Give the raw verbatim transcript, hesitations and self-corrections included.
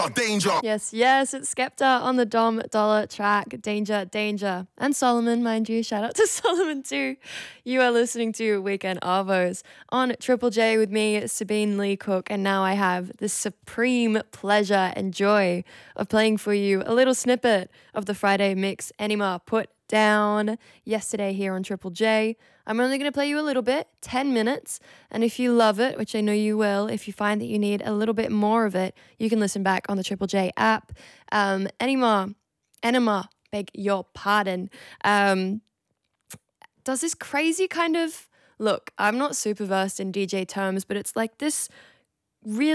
Danger. Yes, yes, it's Skepta on the Dom Dollar track, Danger, Danger. And Solomon, mind you, shout out to Solomon too. You are listening to Weekend Arvos on Triple J with me, Sabine Lee Cook, and now I have the supreme pleasure and joy of playing for you a little snippet of the Friday mix Enima put down yesterday here on Triple J. I'm only going to play you a little bit, ten minutes, and if you love it, which I know you will, if you find that you need a little bit more of it, you can listen back on the Triple J app. Um, Enima, Enima, beg your pardon, um, does this crazy kind of, look, I'm not super versed in D J terms, but it's like this really